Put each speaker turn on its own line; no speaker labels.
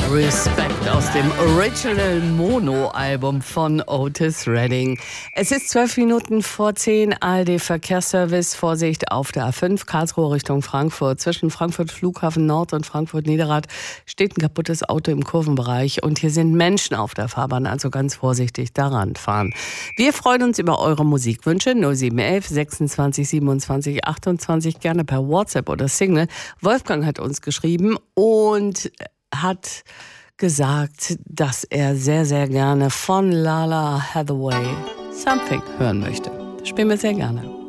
Respect aus dem Original Mono-Album von Otis Redding. Es ist 12 Minuten vor 10, ARD Verkehrsservice, Vorsicht auf der A5, Karlsruhe Richtung Frankfurt. Zwischen Frankfurt Flughafen Nord und Frankfurt Niederrad steht ein kaputtes Auto im Kurvenbereich und hier sind Menschen auf der Fahrbahn, also ganz vorsichtig daran fahren. Wir freuen uns über eure Musikwünsche 0711 26 27 28, gerne per WhatsApp oder Signal. Wolfgang hat uns geschrieben und hat gesagt, dass er sehr, sehr gerne von Lala Hathaway Something hören möchte. Das spielen wir sehr gerne.